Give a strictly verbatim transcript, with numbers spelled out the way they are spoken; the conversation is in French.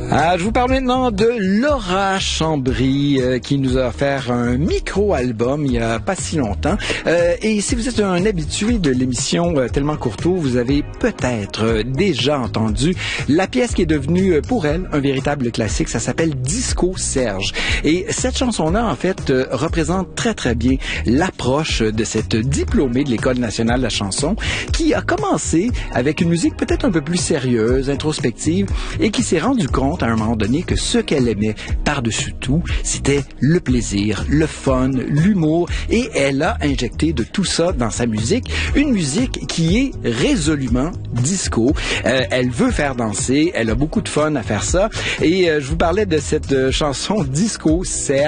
Ah, je vous parle maintenant de Laura Chambry euh, qui nous a offert un micro-album il y a pas si longtemps. Euh, et si vous êtes un habitué de l'émission euh, Tellement Courteau, vous avez peut-être euh, déjà entendu la pièce qui est devenue euh, pour elle un véritable classique. Ça s'appelle Disco Serge. Et cette chanson-là, en fait, euh, représente très très bien l'approche de cette diplômée de l'École nationale de la chanson qui a commencé avec une musique peut-être un peu plus sérieuse, introspective, et qui s'est rendu compte à un moment donné que ce qu'elle aimait par-dessus tout, c'était le plaisir, le fun, l'humour, et elle a injecté de tout ça dans sa musique, une musique qui est résolument disco. Euh, elle veut faire danser, elle a beaucoup de fun à faire ça, et euh, je vous parlais de cette euh, chanson Disco Serge.